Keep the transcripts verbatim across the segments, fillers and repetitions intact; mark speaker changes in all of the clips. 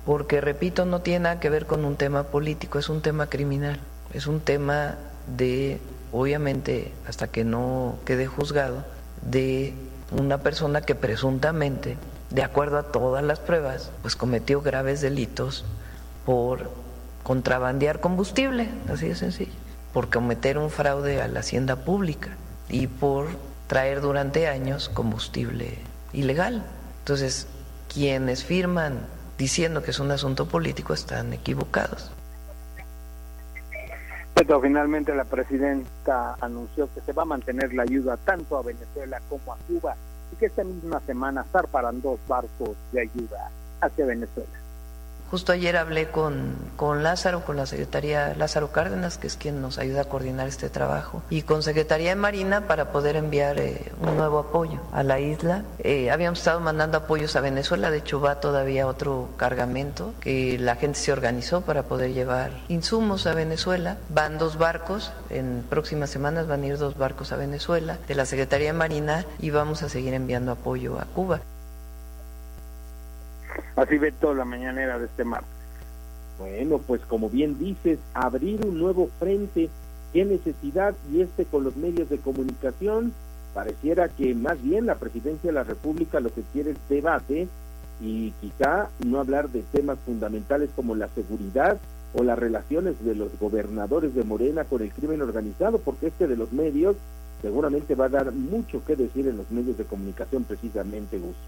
Speaker 1: porque, repito, no tiene nada que ver con un tema político, es un tema criminal, es un tema de, obviamente, hasta que no quede juzgado, de una persona que presuntamente, de acuerdo a todas las pruebas, pues cometió graves delitos por contrabandear combustible, así de sencillo, por cometer un fraude a la hacienda pública y por traer durante años combustible ilegal. Entonces, quienes firman diciendo que es un asunto político están equivocados.
Speaker 2: Pero finalmente la presidenta anunció que se va a mantener la ayuda tanto a Venezuela como a Cuba y que esta misma semana zarparán dos barcos de ayuda hacia Venezuela.
Speaker 1: Justo ayer hablé con, con Lázaro, con la Secretaría Lázaro Cárdenas, que es quien nos ayuda a coordinar este trabajo, y con Secretaría de Marina para poder enviar eh, un nuevo apoyo a la isla. Eh, habíamos estado mandando apoyos a Venezuela, de hecho va todavía otro cargamento, que la gente se organizó para poder llevar insumos a Venezuela. Van dos barcos, en próximas semanas van a ir dos barcos a Venezuela, de la Secretaría de Marina, y vamos a seguir enviando apoyo a Cuba.
Speaker 2: Así ve toda la mañanera de este martes.
Speaker 3: Bueno, pues como bien dices, abrir un nuevo frente, qué necesidad, y este con los medios de comunicación. Pareciera que más bien la Presidencia de la República lo que quiere es debate y quizá no hablar de temas fundamentales como la seguridad o las relaciones de los gobernadores de Morena con el crimen organizado, porque este de los medios seguramente va a dar mucho que decir en los medios de comunicación precisamente, Gus.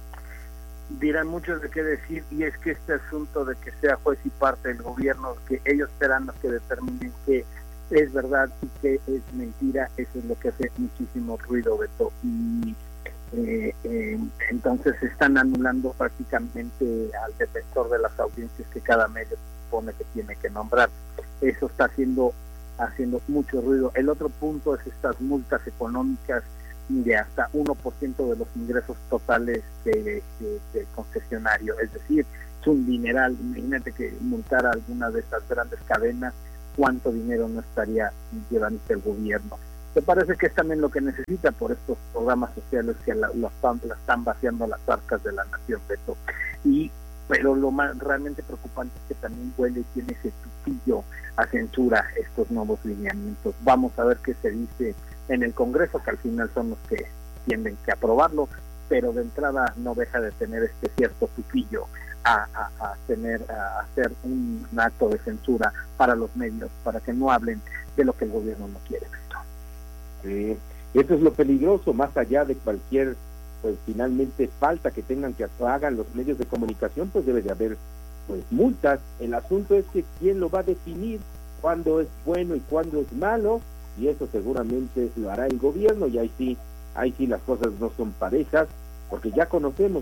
Speaker 2: Dirán muchos de qué decir, y es que este asunto de que sea juez y parte del gobierno, que ellos serán los que determinen qué es verdad y qué es mentira, eso es lo que hace muchísimo ruido, Beto. Y eh, eh, entonces están anulando prácticamente al defensor de las audiencias que cada medio supone que tiene que nombrar. Eso está haciendo haciendo mucho ruido. El otro punto es estas multas económicas de hasta uno por ciento de los ingresos totales de, de, del concesionario, es decir, es un dineral. Imagínate que multar a alguna de esas grandes cadenas, cuánto dinero no estaría llevando el gobierno. Me parece que es también lo que necesita por estos programas sociales que la, la, la están vaciando las arcas de la nación, Beto. Y pero lo más realmente preocupante es que también huele y tiene ese tufillo a censura estos nuevos lineamientos. Vamos a ver qué se dice en el Congreso, que al final son los que tienen que aprobarlo, pero de entrada no deja de tener este cierto tufillo a, a, a tener a hacer un, un acto de censura para los medios, para que no hablen de lo que el gobierno no quiere.
Speaker 3: Sí, eso es lo peligroso, más allá de cualquier pues finalmente falta que tengan que hagan los medios de comunicación, pues debe de haber pues multas. El asunto es que quién lo va a definir, cuándo es bueno y cuándo es malo, y eso seguramente lo hará el gobierno, y ahí sí, ahí sí las cosas no son parejas, porque ya conocemos